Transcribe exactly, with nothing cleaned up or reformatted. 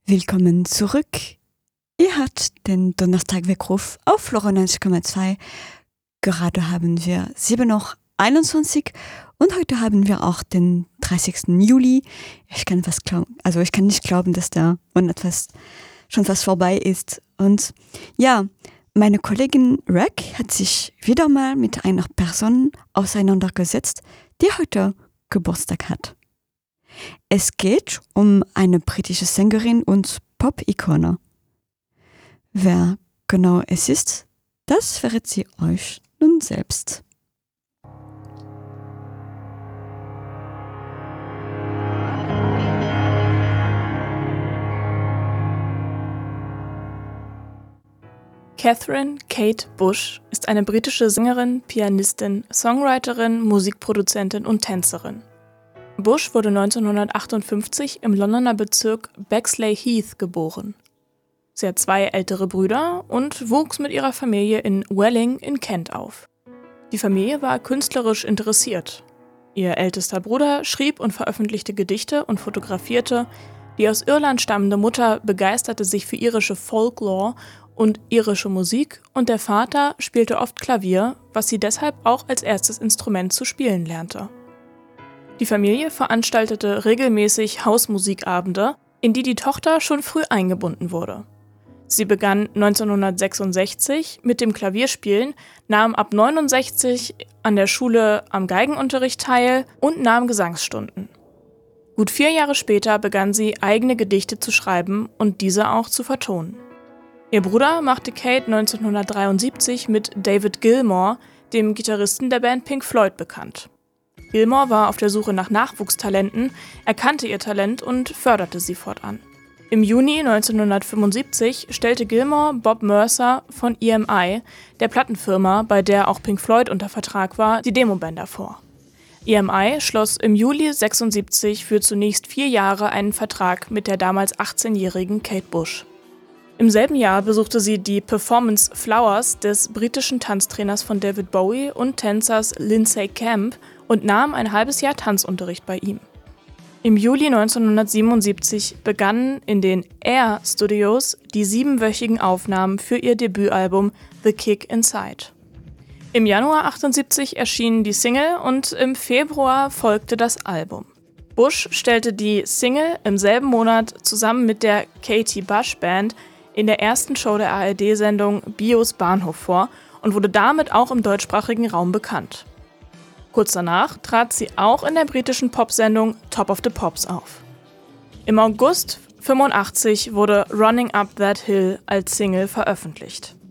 Willkommen zurück. Ihr hört den Donnerstag-Weckruf auf neunundneunzig Komma zwei. Gerade haben wir sieben Uhr einundzwanzig und heute haben wir auch den dreißigsten Juli. Ich kann was glauben, also ich kann nicht glauben, dass der Monat fast, schon fast vorbei ist. Und ja, meine Kollegin Rack hat sich wieder mal mit einer Person auseinandergesetzt, die heute Geburtstag hat. Es geht um eine britische Sängerin und Pop-Ikone. Wer genau es ist, das verrät sie euch nun selbst. Catherine Kate Bush ist eine britische Sängerin, Pianistin, Songwriterin, Musikproduzentin und Tänzerin. Bush wurde neunzehnhundertachtundfünfzig im Londoner Bezirk Bexley Heath geboren. Sie hat zwei ältere Brüder und wuchs mit ihrer Familie in Welling in Kent auf. Die Familie war künstlerisch interessiert. Ihr ältester Bruder schrieb und veröffentlichte Gedichte und fotografierte. Die aus Irland stammende Mutter begeisterte sich für irische Folklore und irische Musik und der Vater spielte oft Klavier, was sie deshalb auch als erstes Instrument zu spielen lernte. Die Familie veranstaltete regelmäßig Hausmusikabende, in die die Tochter schon früh eingebunden wurde. Sie begann neunzehnhundertsechsundsechzig mit dem Klavierspielen, nahm ab neunundsechzig an der Schule am Geigenunterricht teil und nahm Gesangsstunden. Gut vier Jahre später begann sie, eigene Gedichte zu schreiben und diese auch zu vertonen. Ihr Bruder machte Kate neunzehnhundertdreiundsiebzig mit David Gilmour, dem Gitarristen der Band Pink Floyd, bekannt. Gilmour war auf der Suche nach Nachwuchstalenten, erkannte ihr Talent und förderte sie fortan. Im Juni neunzehnhundertfünfundsiebzig stellte Gilmour Bob Mercer von E M I, der Plattenfirma, bei der auch Pink Floyd unter Vertrag war, die Demobänder vor. E M I schloss im Juli sechsundsiebzig für zunächst vier Jahre einen Vertrag mit der damals achtzehnjährigen Kate Bush. Im selben Jahr besuchte sie die Performance Flowers des britischen Tanztrainers von David Bowie und Tänzers Lindsay Camp und nahm ein halbes Jahr Tanzunterricht bei ihm. Im Juli neunzehnhundertsiebenundsiebzig begannen in den Air Studios die siebenwöchigen Aufnahmen für ihr Debütalbum The Kick Inside. Im Januar achtundsiebzig erschien die Single und im Februar folgte das Album. Bush stellte die Single im selben Monat zusammen mit der Katie Bush Band in der ersten Show der A R D-Sendung Bios Bahnhof vor und wurde damit auch im deutschsprachigen Raum bekannt. Kurz danach trat sie auch in der britischen Popsendung Top of the Pops auf. Im August fünfundachtzig wurde Running Up That Hill als Single veröffentlicht.